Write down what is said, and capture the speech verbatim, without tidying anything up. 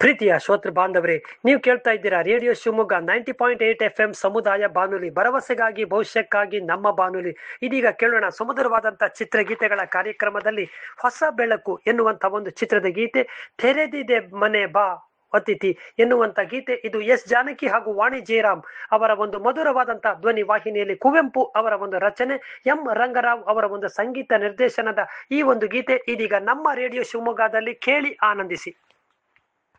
ಪ್ರೀತಿಯ ಶ್ರೋತೃ ಬಾಂಧವರೇ, ನೀವು ಕೇಳ್ತಾ ಇದ್ದೀರಾ radio Shivamogga ninety point eight F M ಸಮುದಾಯ ಬಾನುಲಿ, ಭರವಸೆಗಾಗಿ ಭವಿಷ್ಯಕ್ಕಾಗಿ ನಮ್ಮ ಬಾನುಲಿ. ಇದೀಗ ಕೇಳೋಣ ಸುಮಧುರವಾದಂಥ ಚಿತ್ರಗೀತೆಗಳ ಕಾರ್ಯಕ್ರಮದಲ್ಲಿ ಹೊಸ ಬೆಳಕು ಎನ್ನುವಂಥ ಒಂದು ಚಿತ್ರದ ಗೀತೆ. ತೆರೆದಿದೆ ಮನೆ ಬಾ ಅತಿಥಿ ಎನ್ನುವಂತ ಗೀತೆ. ಇದು ಎಸ್ ಜಾನಕಿ ಹಾಗೂ ವಾಣಿ ಜಯರಾಮ್ ಅವರ ಒಂದು ಮಧುರವಾದಂತಹ ಧ್ವನಿ ವಾಹಿನಿಯಲ್ಲಿ ಕುವೆಂಪು ಅವರ ಒಂದು ರಚನೆ, ಎಂ ರಂಗರಾವ್ ಅವರ ಒಂದು ಸಂಗೀತ ನಿರ್ದೇಶನದ ಈ ಒಂದು ಗೀತೆ ಇದೀಗ ನಮ್ಮ ರೇಡಿಯೋ ಶಿವಮೊಗ್ಗದಲ್ಲಿ ಕೇಳಿ ಆನಂದಿಸಿ.